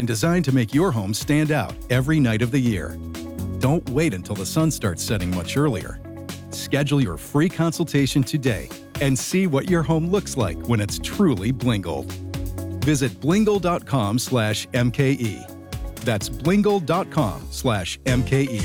and designed to make your home stand out every night of the year. Don't wait until the sun starts setting much earlier. Schedule your free consultation today and see what your home looks like when it's truly Blingled. Visit blingle.com/MKE. That's blingle.com/MKE.